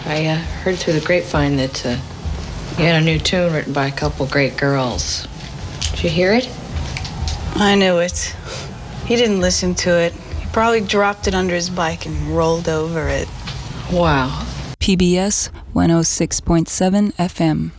I heard through the grapevine that you had a new tune written by a couple great girls. Did you hear it? I knew it. He didn't listen to it. He probably dropped it under his bike and rolled over it. Wow. PBS 106.7 FM.